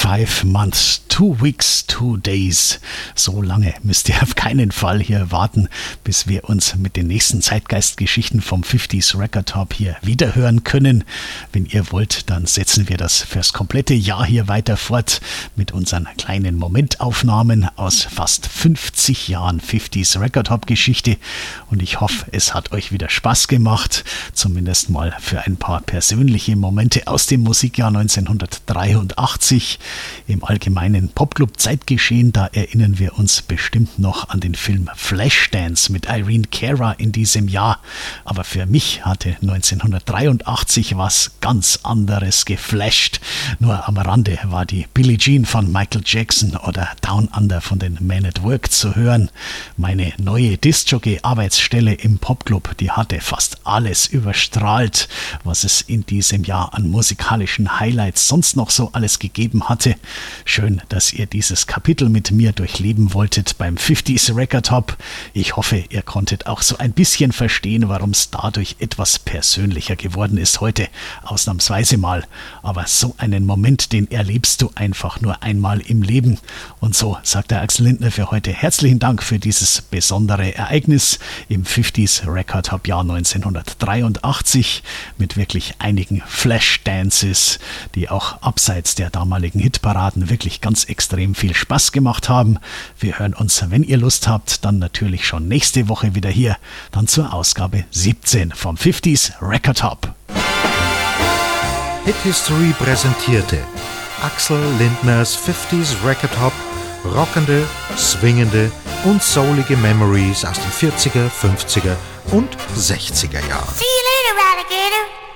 5 months, 2 weeks, 2 days. So lange müsst ihr auf keinen Fall hier warten, bis wir uns mit den nächsten Zeitgeistgeschichten vom 50s Record Hop hier wiederhören können. Wenn ihr wollt, dann setzen wir das fürs komplette Jahr hier weiter fort mit unseren kleinen Momentaufnahmen aus fast 50 Jahren 50s Record Hop Geschichte. Und ich hoffe, es hat euch wieder Spaß gemacht, zumindest mal für ein paar persönliche Momente aus dem Musikjahr 1983. Im allgemeinen Popclub-Zeitgeschehen, da erinnern wir uns bestimmt noch an den Film Flashdance mit Irene Cara in diesem Jahr. Aber für mich hatte 1983 was ganz anderes geflasht. Nur am Rande war die Billie Jean von Michael Jackson oder Down Under von den Men at Work zu hören. Meine neue Disc-Jockey-Arbeitsstelle im Popclub, die hatte fast alles überstrahlt, was es in diesem Jahr an musikalischen Highlights sonst noch so alles gegeben hatte. Schön, dass ihr dieses Kapitel mit mir durchleben wolltet beim 50s Record Hop. Ich hoffe, ihr konntet auch so ein bisschen verstehen, warum es dadurch etwas persönlicher geworden ist heute. Ausnahmsweise mal. Aber so einen Moment, den erlebst du einfach nur einmal im Leben. Und so sagt der Axel Lindner für heute herzlichen Dank für dieses besondere Ereignis im 50s Record Hop Jahr 1983 mit wirklich einigen Flash-Dances, die auch abseits der damaligen Hitparaden wirklich ganz extrem viel Spaß gemacht haben. Wir hören uns, wenn ihr Lust habt, dann natürlich schon nächste Woche wieder hier, dann zur Ausgabe 17 vom 50s Record Hop. Hit History präsentierte Axel Lindners 50s Record Hop, rockende, swingende und soulige Memories aus den 40er, 50er und 60er Jahren. See you later,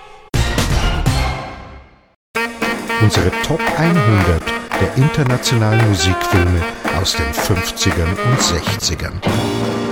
Alligator. Unsere Top 100 der internationalen Musikfilme aus den 50ern und 60ern.